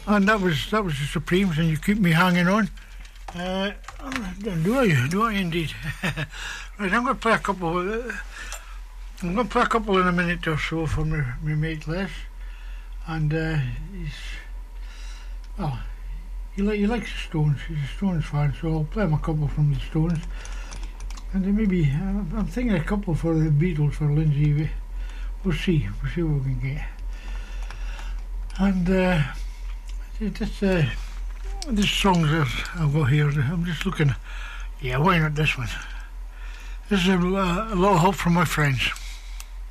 And that was the Supremes, and you keep me hanging on. Do I? Do I indeed? Right, I'm going to play a couple. I'm going to play a couple in a minute or so for my mate Les, and he likes the Stones. He's a Stones fan, so I'll play him a couple from the Stones, and then maybe I'm thinking a couple for the Beatles for Lindsay. We'll see what we can get. And this songs that I've got here, I'm just looking. Yeah, why not this one? This is a lot of help from my friends.